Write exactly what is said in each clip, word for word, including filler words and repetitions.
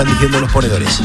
Están diciendo los ponedores.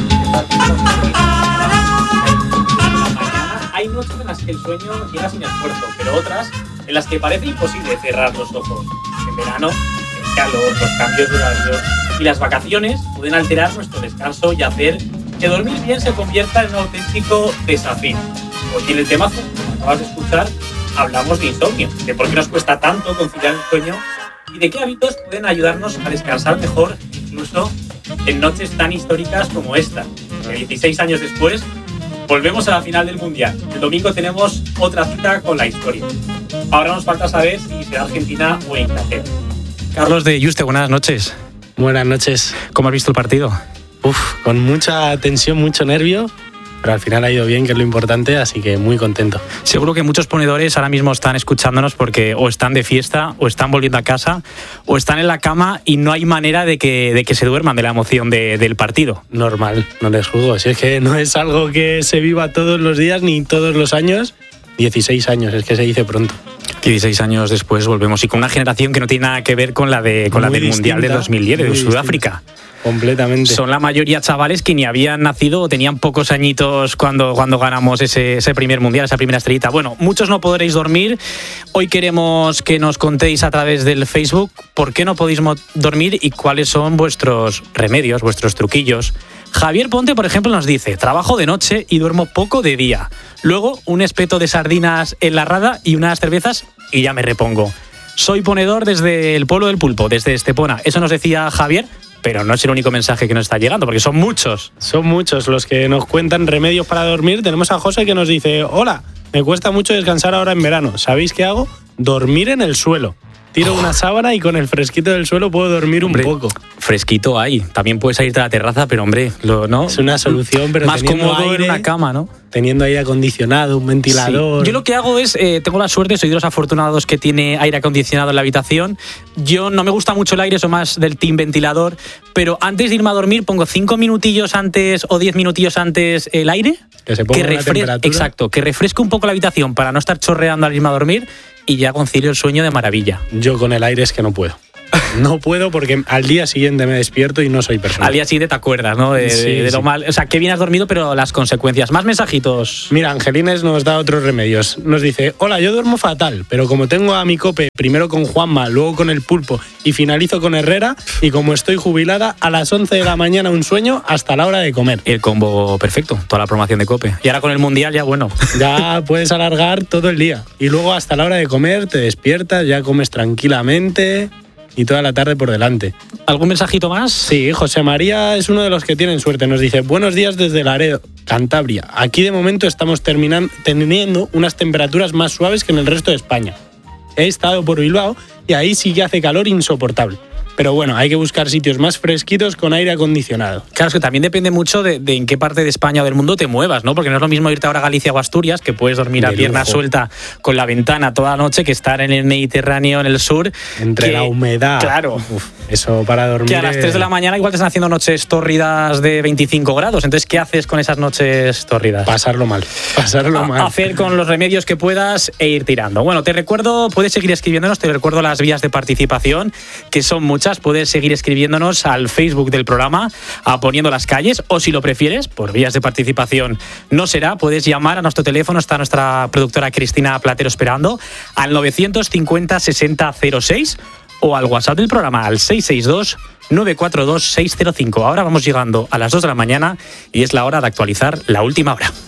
Hay noches en las que el sueño llega sin esfuerzo, pero otras en las que parece imposible cerrar los ojos. En verano, el calor, los cambios de horario y las vacaciones pueden alterar nuestro descanso y hacer que dormir bien se convierta en un auténtico desafío. Hoy en el temazo, como acabas de escuchar, hablamos de insomnio, de por qué nos cuesta tanto conciliar el sueño y de qué hábitos pueden ayudarnos a descansar mejor, incluso en noches tan históricas como esta. Que dieciséis años después, volvemos a la final del Mundial. El domingo tenemos otra cita con la historia. Ahora nos falta saber si será Argentina o Inglaterra. Carlos de Yuste, buenas noches. Buenas noches. ¿Cómo has visto el partido? Uf, con mucha tensión, mucho nervio, pero al final ha ido bien, que es lo importante, así que muy contento. Seguro que muchos ponedores ahora mismo están escuchándonos porque o están de fiesta, o están volviendo a casa, o están en la cama y no hay manera de que, de que se duerman de la emoción de, del partido. Normal, no les juzgo. Si es que no es algo que se viva todos los días ni todos los años. dieciséis años, es que se dice pronto. dieciséis años después volvemos y con una generación que no tiene nada que ver con la, de, con la del distinta, Mundial de dos mil diez, de Sudáfrica. Completamente. Son la mayoría chavales que ni habían nacido o tenían pocos añitos cuando, cuando ganamos ese, ese primer mundial, esa primera estrellita. Bueno, muchos no podréis dormir. Hoy queremos que nos contéis a través del Facebook por qué no podéis mo- dormir y cuáles son vuestros remedios, vuestros truquillos. Javier Ponte, por ejemplo, nos dice: trabajo de noche y duermo poco de día. Luego, un espeto de sardinas en la rada y unas cervezas y ya me repongo. Soy ponedor desde el pueblo del Pulpo, desde Estepona. Eso nos decía Javier. Pero no es el único mensaje que nos está llegando, porque son muchos. Son muchos los que nos cuentan remedios para dormir. Tenemos a José que nos dice: hola, me cuesta mucho descansar ahora en verano. ¿Sabéis qué hago? Dormir en el suelo. Tiro oh. una sábana y con el fresquito del suelo puedo dormir hombre, un poco. Fresquito hay. También puedes irte a la terraza, pero hombre, lo, ¿no? Es una solución, pero más cómodo aire, en una cama, ¿no? Teniendo aire acondicionado, un ventilador. Sí. Yo lo que hago es, eh, tengo la suerte, soy de los afortunados que tiene aire acondicionado en la habitación. Yo no me gusta mucho el aire, soy más del team ventilador, pero antes de irme a dormir pongo cinco minutillos antes o diez minutillos antes el aire. Que se ponga que refres- la temperatura. Exacto, que refresque un poco la habitación para no estar chorreando al irme a dormir y ya concilio el sueño de maravilla. Yo con el aire es que no puedo. No puedo porque al día siguiente me despierto y no soy persona. Al día siguiente te acuerdas, ¿no? De, sí, de, de sí. lo mal. O sea, que bien has dormido, pero las consecuencias. Más mensajitos. Mira, Angelines nos da otros remedios. Nos dice: hola, yo duermo fatal, pero como tengo a mi cope primero con Juanma, luego con el Pulpo y finalizo con Herrera, y como estoy jubilada, a las once de la mañana un sueño hasta la hora de comer. El combo perfecto, toda la promoción de cope. Y ahora con el Mundial ya bueno. Ya puedes alargar todo el día. Y luego hasta la hora de comer te despiertas, ya comes tranquilamente y toda la tarde por delante. ¿Algún mensajito más? Sí, José María es uno de los que tienen suerte. Nos dice: buenos días desde Laredo, Cantabria. Aquí de momento estamos terminan, teniendo unas temperaturas más suaves que en el resto de España. He estado por Bilbao y ahí sí que hace calor insoportable. Pero bueno, hay que buscar sitios más fresquitos con aire acondicionado. Claro, es que también depende mucho de, de en qué parte de España o del mundo te muevas, ¿no? Porque no es lo mismo irte ahora a Galicia o Asturias, que puedes dormir De a pierna lujo. suelta con la ventana toda la noche, que estar en el Mediterráneo, en el sur. Entre que, la humedad. Claro. Uf, eso para dormir. Que a las tres de la mañana igual te están haciendo noches tórridas de veinticinco grados. Entonces, ¿qué haces con esas noches tórridas? Pasarlo mal. Pasarlo A, mal. hacer con los remedios que puedas e ir tirando. Bueno, te recuerdo, puedes seguir escribiéndonos, te recuerdo las vías de participación, que son muchas. Puedes seguir escribiéndonos al Facebook del programa, a Poniendo las Calles, o si lo prefieres, por vías de participación no será, puedes llamar a nuestro teléfono, está nuestra productora Cristina Platero esperando, al novecientos cincuenta sesenta cero seis, o al WhatsApp del programa al seis seis dos nueve cuatro dos seis cero cinco. Ahora vamos llegando a las dos de la mañana y es la hora de actualizar la última hora.